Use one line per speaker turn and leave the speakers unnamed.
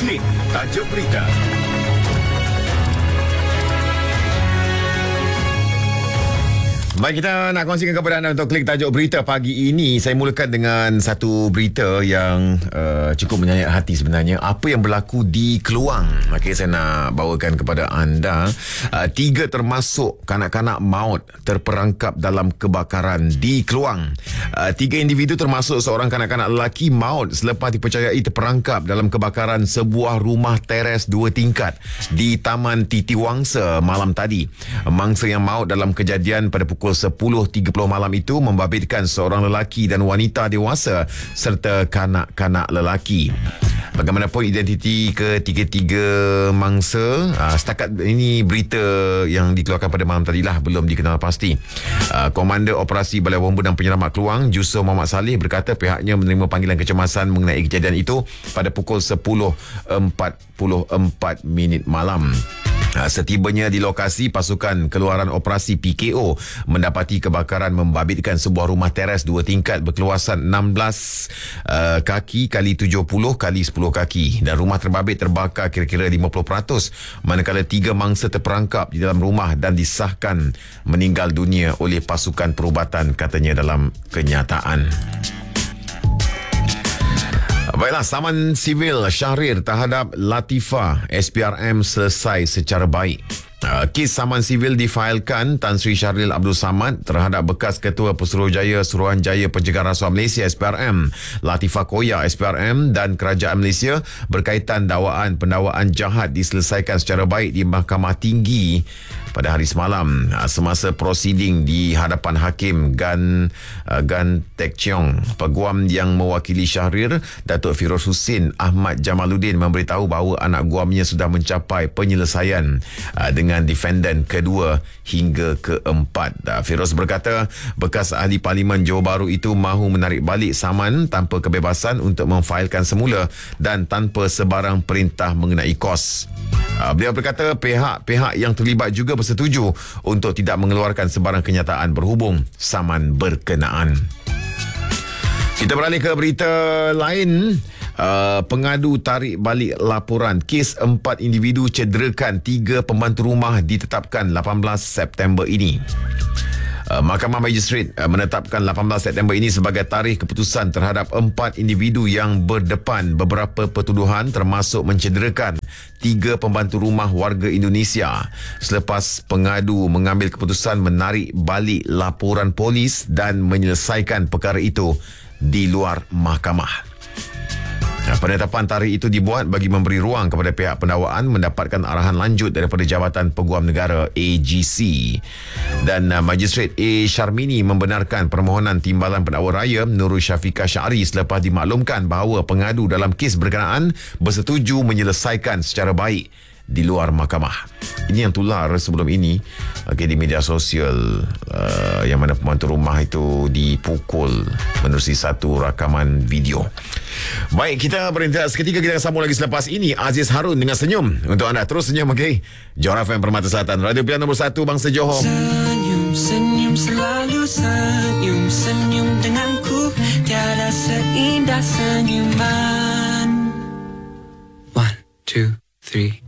Klik tajuk berita. Baik, kita nak kongsikan kepada anda untuk klik tajuk berita pagi ini. Saya mulakan dengan satu berita yang cukup menyayat hati sebenarnya. Apa yang berlaku di Keluang. Okey, saya nak bawakan kepada anda. 3 termasuk kanak-kanak maut terperangkap dalam kebakaran di Keluang. 3 individu termasuk seorang kanak-kanak lelaki maut selepas dipercayai terperangkap dalam kebakaran sebuah rumah teres 2 tingkat di Taman Titi Wangsa malam tadi. Mangsa yang maut dalam kejadian pada pukul 10.30 malam itu membabitkan seorang lelaki dan wanita dewasa serta kanak-kanak lelaki. Bagaimanapun identiti ketiga-tiga mangsa, setakat ini berita yang dikeluarkan pada malam tadilah belum dikenal pasti. Komander Operasi Balai Bomba dan Penyelamat Keluang, Yusuf Muhammad Saleh berkata pihaknya menerima panggilan kecemasan mengenai kejadian itu pada pukul 10.44 malam. Setibanya di lokasi, pasukan keluaran operasi PKO mendapati kebakaran membabitkan sebuah rumah teres 2 tingkat berkeluasan 16 kaki kali 70 kali 10 kaki dan rumah terbakar kira-kira 50%, manakala 3 mangsa terperangkap di dalam rumah dan disahkan meninggal dunia oleh pasukan perubatan, katanya dalam kenyataan. Baiklah, saman sivil Syahrir terhadap Latifah SPRM selesai secara baik. Kes saman sivil difailkan Tan Sri Syahril Abdul Samad terhadap bekas Ketua Pesuruhjaya Suruhanjaya Pencegahan Rasuah Malaysia SPRM, Latifah Koya SPRM dan Kerajaan Malaysia berkaitan pendakwaan jahat diselesaikan secara baik di Mahkamah Tinggi pada hari semalam. Semasa prosiding di hadapan Hakim Gan Tek Cheong, peguam yang mewakili Syahrir, Datuk Firoz Husin Ahmad Jamaluddin, memberitahu bahawa anak guamnya sudah mencapai penyelesaian dengan defendant kedua hingga keempat. Firoz berkata bekas ahli Parlimen Johor Bahru itu mahu menarik balik saman tanpa kebebasan untuk memfailkan semula dan tanpa sebarang perintah mengenai kos. Beliau berkata pihak-pihak yang terlibat juga bersetuju untuk tidak mengeluarkan sebarang kenyataan berhubung saman berkenaan. Kita beralih ke berita lain. Pengadu tarik balik laporan kes 4 individu cederakan 3 pembantu rumah ditetapkan 18 September ini. Mahkamah Magistrate menetapkan 18 September ini sebagai tarikh keputusan terhadap 4 individu yang berdepan beberapa pertuduhan termasuk mencederakan 3 pembantu rumah warga Indonesia selepas pengadu mengambil keputusan menarik balik laporan polis dan menyelesaikan perkara itu di luar mahkamah. Penetapan tarikh itu dibuat bagi memberi ruang kepada pihak pendakwaan mendapatkan arahan lanjut daripada Jabatan Peguam Negara AGC. Dan Magistrate A. Syarmini membenarkan permohonan Timbalan Pendakwa Raya Nurul Syafiqah Syari selepas dimaklumkan bahawa pengadu dalam kes berkenaan bersetuju menyelesaikan secara baik di luar mahkamah. Ini yang tular sebelum ini di media sosial, yang mana pembantu rumah itu dipukul menerusi satu rakaman video. Baik, kita berhenti seketika, kita akan sambung lagi selepas ini. Aziz Harun dengan senyum untuk anda. Terus senyum, okey? Johor FM Permata Selatan, radio pilihan nombor 1 bangsa Johor.
Senyum, senyum, selalu senyum, senyum denganku, tiada seindah senyuman. 1, 2, 3